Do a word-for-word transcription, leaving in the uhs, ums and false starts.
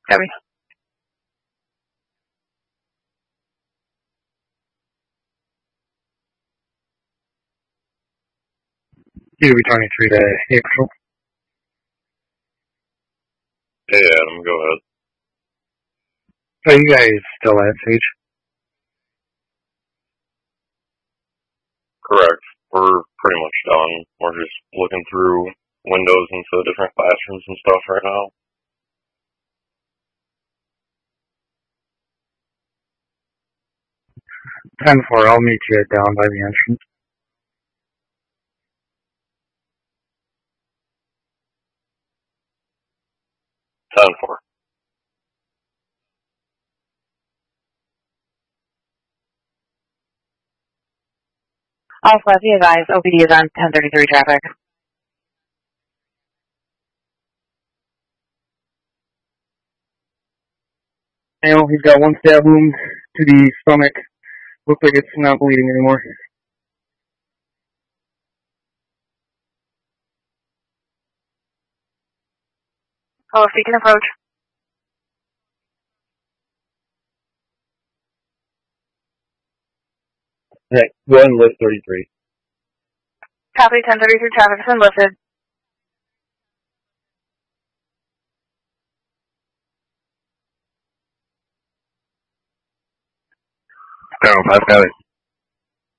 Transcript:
Copy. U B twenty-three to April. Hey, Adam, go ahead. Are you guys still at Sage? Correct. We're pretty much done. We're just looking through windows into different classrooms and stuff right now. ten four, I'll meet you down by the entrance. ten four. Alpha, be advised, O P D is on ten thirty-three traffic. Now he's got one stab wound to the stomach. Looks like it's not bleeding anymore. Oh, if you can approach. Hey, go ahead and list thirty-three. Copy, ten thirty-three traffic has been listed. Colonel five, copy.